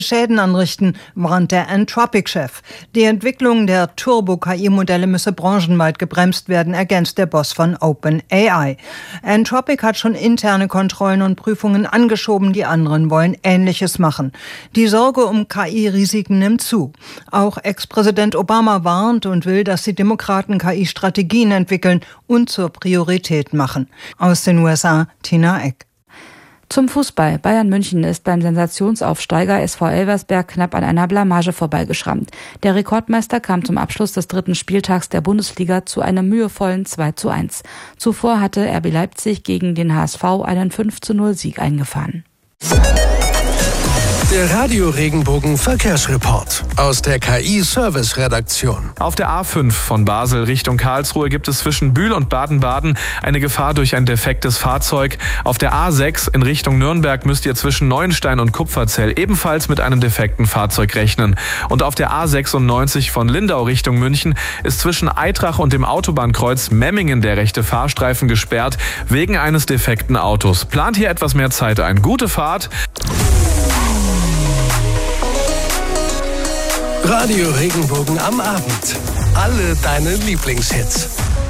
Schäden anrichten, warnt der Anthropic-Chef. Die Entwicklung der Turbo-KI-Modelle müsse branchenweit gebremst werden, ergänzt der Boss von OpenAI. Anthropic hat schon interne Kontrollen und Prüfungen angeschoben, die anderen wollen Ähnliches machen. Die Sorge um KI-Risiken nimmt zu. Auch Ex-Präsident Obama warnt und will, dass die Demokraten KI-Strategien entwickeln und zur Priorität machen. Aus den USA, Tina Eck. Zum Fußball. Bayern München ist beim Sensationsaufsteiger SV Elversberg knapp an einer Blamage vorbeigeschrammt. Der Rekordmeister kam zum Abschluss des 3. Spieltags der Bundesliga zu einem mühevollen 2:1. Zuvor hatte RB Leipzig gegen den HSV einen 5:0 Sieg eingefahren. Der Radio-Regenbogen Verkehrsreport aus der KI-Service-Redaktion. Auf der A5 von Basel Richtung Karlsruhe gibt es zwischen Bühl und Baden-Baden eine Gefahr durch ein defektes Fahrzeug. Auf der A6 in Richtung Nürnberg müsst ihr zwischen Neuenstein und Kupferzell ebenfalls mit einem defekten Fahrzeug rechnen. Und auf der A96 von Lindau Richtung München ist zwischen Eitrach und dem Autobahnkreuz Memmingen der rechte Fahrstreifen gesperrt wegen eines defekten Autos. Plant hier etwas mehr Zeit ein. Gute Fahrt. Radio Regenbogen am Abend. Alle deine Lieblingshits.